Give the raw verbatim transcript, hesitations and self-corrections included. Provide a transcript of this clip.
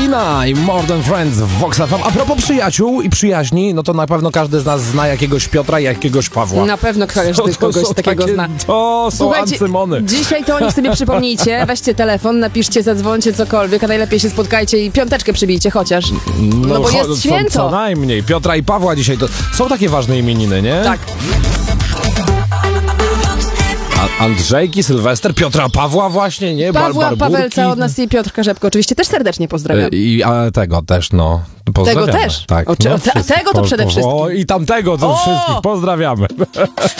Tina i More Than Friends w Vox F M. A propos przyjaciół i przyjaźni, no to na pewno każdy z nas zna jakiegoś Piotra i jakiegoś Pawła. Na pewno ktoś To- to kogoś są takiego takie- zna. To są Słuchajcie, ancymony. dzisiaj to o nich sobie przypomnijcie, weźcie telefon, napiszcie, zadzwońcie cokolwiek, a najlepiej się spotkajcie i piąteczkę przybijcie chociaż. No bo cho- jest co- święto. Co najmniej. Piotra i Pawła dzisiaj to są takie ważne imieniny, nie? Tak. A- Andrzejki, Sylwester, Piotra, Pawła właśnie, nie? Bar- Pawła, Barburki. Pawelca od nas i Piotrka Rzepko oczywiście też serdecznie pozdrawiam. I a tego też, no. Pozdrawiamy. też? Tak, O, czy- no, te- wszystkich. tego to przede O, wszystkim. I tamtego to O! wszystkich pozdrawiamy.